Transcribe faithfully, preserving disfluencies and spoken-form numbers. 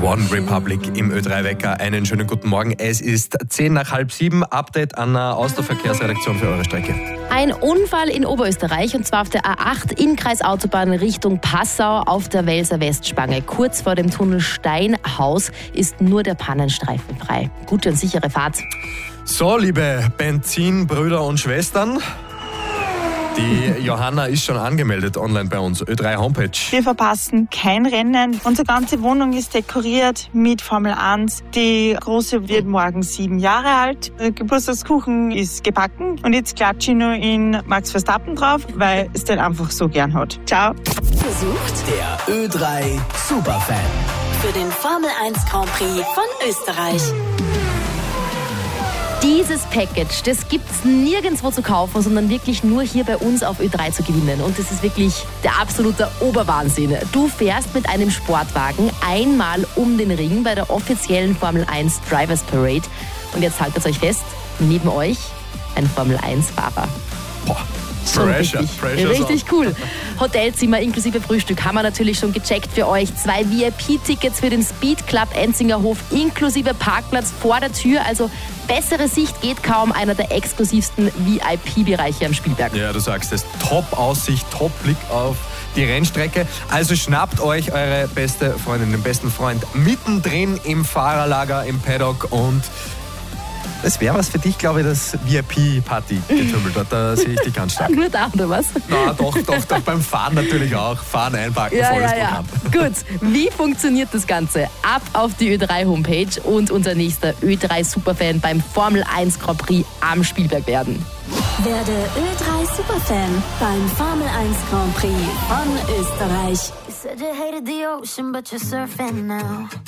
One Republic im Ö drei Wecker. Einen schönen guten Morgen. Es ist zehn nach halb sieben. Update an der Autoverkehrsredaktion für eure Strecke. Ein Unfall in Oberösterreich, und zwar auf der A acht Innkreisautobahn Richtung Passau auf der Welser Westspange. Kurz vor dem Tunnel Steinhaus ist nur der Pannenstreifen frei. Gute und sichere Fahrt. So, liebe Benzinbrüder und Schwestern. Die Johanna ist schon angemeldet online bei uns, Ö drei Homepage. Wir verpassen kein Rennen. Unsere ganze Wohnung ist dekoriert mit Formel eins. Die Große wird morgen sieben Jahre alt. Der Geburtstagskuchen ist gebacken. Und jetzt klatsche ich nur in Max Verstappen drauf, weil es den einfach so gern hat. Ciao. Besucht der Ö drei Superfan für den Formel eins Grand Prix von Österreich. Dieses Package, das gibt's nirgendwo zu kaufen, sondern wirklich nur hier bei uns auf Ö drei zu gewinnen. Und das ist wirklich der absolute Oberwahnsinn. Du fährst mit einem Sportwagen einmal um den Ring bei der offiziellen Formel eins Drivers Parade. Und jetzt haltet euch fest, neben euch ein Formel eins Fahrer. Boah. Schon Pressure, richtig, Pressure richtig cool. Hotelzimmer inklusive Frühstück haben wir natürlich schon gecheckt für euch. Zwei V I P-Tickets für den Speed Club Enzingerhof inklusive Parkplatz vor der Tür. Also bessere Sicht geht kaum, einer der exklusivsten V I P-Bereiche am Spielberg. Ja, du sagst es. Top-Aussicht, Top-Blick auf die Rennstrecke. Also schnappt euch eure beste Freundin, den besten Freund mittendrin im Fahrerlager, im Paddock, und das wäre was für dich, glaube ich, das V I P-Party-Getümmel dort. Da sehe ich dich ganz stark. Nur da, oder was? Na, doch, doch, doch, beim Fahren natürlich auch. Fahren, einparken, Ja, volles ja, ja. Programm. Gut, wie funktioniert das Ganze? Ab auf die Ö drei Homepage und unser nächster Ö drei Superfan beim Formel eins Grand Prix am Spielberg werden. Werde Ö drei Superfan beim Formel eins Grand Prix von Österreich. You said you hated the ocean, but you're surfing now.